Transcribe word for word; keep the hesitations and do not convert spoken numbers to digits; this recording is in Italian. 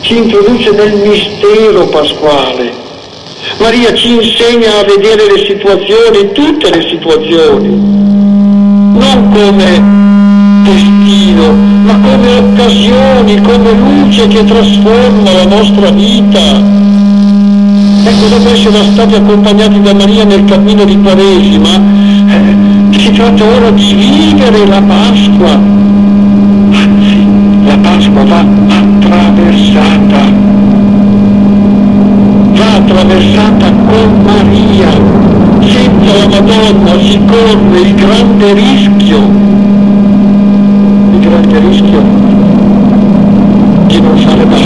ci introduce nel mistero pasquale. Maria ci insegna a vedere le situazioni, tutte le situazioni, non come destino, ma come occasioni, come luce che trasforma la nostra vita. Ecco, dopo essere stati accompagnati da Maria nel cammino di Quaresima, eh, si tratta ora di vivere la Pasqua. Anzi, la Pasqua va attraversata, va attraversata con Maria. Senza la Madonna si corre il grande rischio, il grande rischio di non fare mai